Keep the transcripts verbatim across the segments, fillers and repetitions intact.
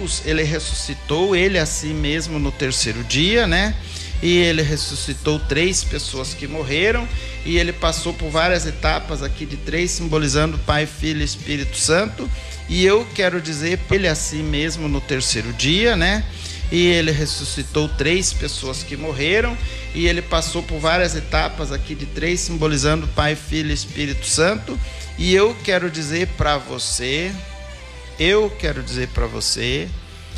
Deus, ele ressuscitou ele a si mesmo no terceiro dia, né? E ele ressuscitou três pessoas que morreram, e ele passou por várias etapas aqui de três, simbolizando Pai, Filho e Espírito Santo. E eu quero dizer, ele a si mesmo no terceiro dia, né? E ele ressuscitou três pessoas que morreram, e ele passou por várias etapas aqui de três, simbolizando Pai, Filho e Espírito Santo. E eu quero dizer para você, eu quero dizer para você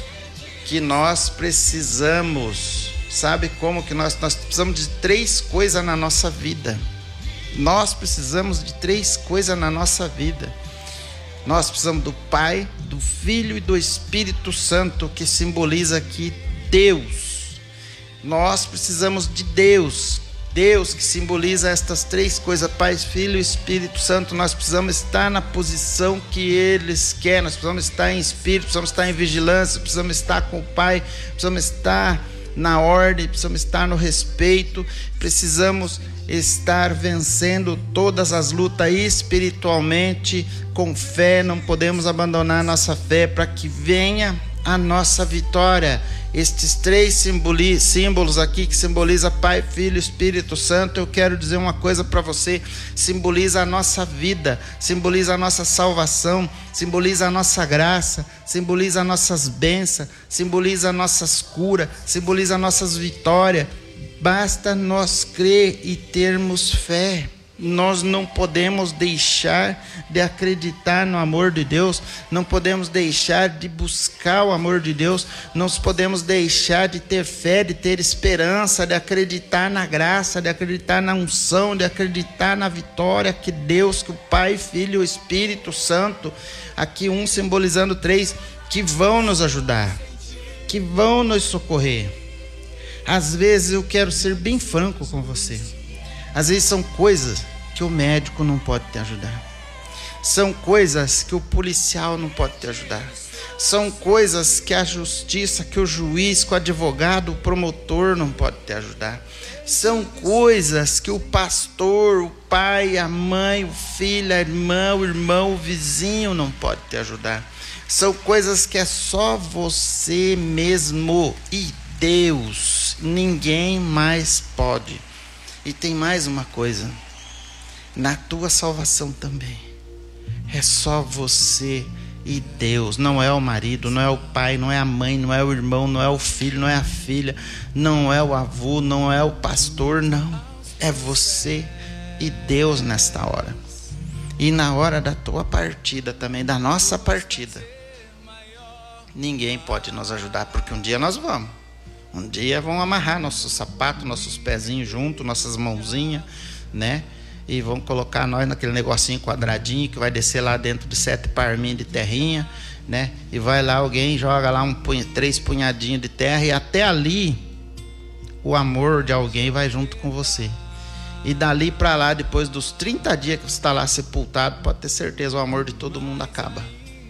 que nós precisamos, sabe como que nós, nós precisamos de três coisas na nossa vida. Nós precisamos de três coisas na nossa vida. Nós precisamos do Pai, do Filho e do Espírito Santo, que simboliza aqui Deus. Nós precisamos de Deus. Deus que simboliza estas três coisas, Pai, Filho e Espírito Santo. Nós precisamos estar na posição que eles querem. Nós precisamos estar em espírito, precisamos estar em vigilância, precisamos estar com o Pai, precisamos estar na ordem, precisamos estar no respeito, precisamos estar vencendo todas as lutas espiritualmente, com fé. Não podemos abandonar nossa fé para que venha a nossa vitória. Estes três símbolos aqui que simboliza Pai, Filho e Espírito Santo, eu quero dizer uma coisa para você: simboliza a nossa vida, simboliza a nossa salvação, simboliza a nossa graça, simboliza as nossas bênçãos, simboliza as nossas curas, simboliza as nossas vitórias. Basta nós crer e termos fé. Nós não podemos deixar de acreditar no amor de Deus, não podemos deixar de buscar o amor de Deus, não podemos deixar de ter fé, de ter esperança, de acreditar na graça, de acreditar na unção, de acreditar na vitória que Deus, que o Pai, Filho e o Espírito Santo, aqui um simbolizando três, que vão nos ajudar, que vão nos socorrer. Às vezes eu quero ser bem franco com você. Às vezes são coisas que o médico não pode te ajudar. São coisas que o policial não pode te ajudar. São coisas que a justiça, que o juiz, que o advogado, o promotor não pode te ajudar. São coisas que o pastor, o pai, a mãe, o filho, a irmã, o irmão, o vizinho não pode te ajudar. São coisas que é só você mesmo e Deus. Ninguém mais pode. E tem mais uma coisa, na tua salvação também, é só você e Deus. Não é o marido, não é o pai, não é a mãe, não é o irmão, não é o filho, não é a filha, não é o avô, não é o pastor, não. É você e Deus nesta hora. E na hora da tua partida também, da nossa partida, ninguém pode nos ajudar, porque um dia nós vamos. Um dia vão amarrar nossos sapatos, nossos pezinhos juntos, nossas mãozinhas, né? E vão colocar nós naquele negocinho quadradinho que vai descer lá dentro de sete parminhos de terrinha, né? E vai lá alguém, joga lá um punho, três punhadinhos de terra, e até ali o amor de alguém vai junto com você. E dali para lá, depois dos trinta dias que você está lá sepultado, pode ter certeza, o amor de todo mundo acaba.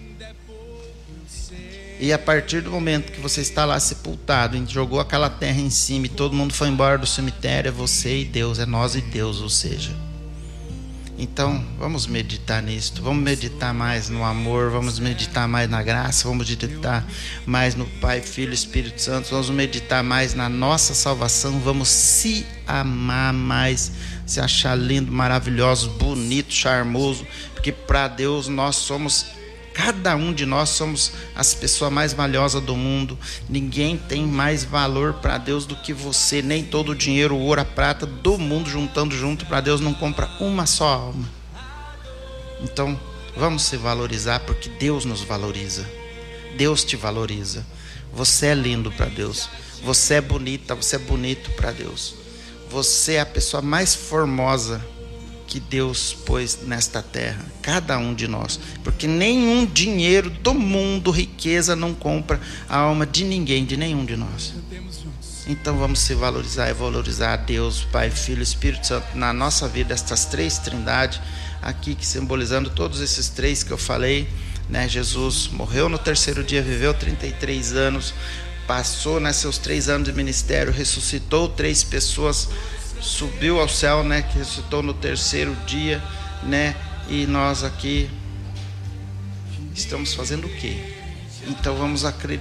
E a partir do momento que você está lá sepultado, jogou aquela terra em cima e todo mundo foi embora do cemitério, é você e Deus, é nós e Deus, ou seja. Então, vamos meditar nisto, vamos meditar mais no amor, vamos meditar mais na graça, vamos meditar mais no Pai, Filho e Espírito Santo, vamos meditar mais na nossa salvação, vamos se amar mais, se achar lindo, maravilhoso, bonito, charmoso, porque para Deus nós somos... Cada um de nós somos as pessoas mais valiosas do mundo. Ninguém tem mais valor para Deus do que você. Nem todo o dinheiro, o ouro, a prata do mundo juntando junto para Deus não compra uma só alma. Então, vamos se valorizar, porque Deus nos valoriza. Deus te valoriza. Você é lindo para Deus. Você é bonita, você é bonito para Deus. Você é a pessoa mais formosa que Deus pôs nesta terra, cada um de nós, porque nenhum dinheiro do mundo, riqueza, não compra a alma de ninguém, de nenhum de nós. Então vamos se valorizar e valorizar a Deus, Pai, Filho e Espírito Santo na nossa vida, estas três trindades aqui, que simbolizando todos esses três que eu falei, né? Jesus morreu no terceiro dia, viveu trinta e três anos, passou, né, seus três anos de ministério, ressuscitou três pessoas, subiu ao céu, né, que ressuscitou no terceiro dia, né? E nós aqui estamos fazendo o quê? Então vamos acreditar.